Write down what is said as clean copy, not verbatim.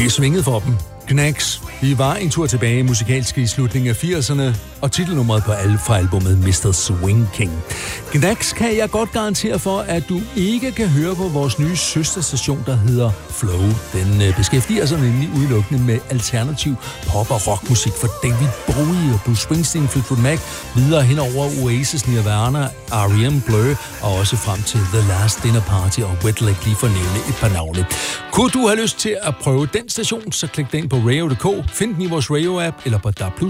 Det svingede for dem. Knacks. Vi var en tur tilbage musikalsk i slutningen af 80'erne, og titelnummeret på fra albumet Mr. Swing King. Knacks kan jeg godt garantere for, at du ikke kan høre på vores nye søsterstation, der hedder Flow. Den beskæftiger sig nemlig udelukkende med alternativ pop- og rockmusik for David Bowie og Bruce Springsteen, Fleetwood Mac, videre hen over Oasis, Nirvana, R.E.M., Blur og også frem til The Last Dinner Party og Wet Leg, lige for at nævne et par navne. Kunne du have lyst til at prøve den station, så klik den på radio.dk, find den i vores radio-app eller på DAB+,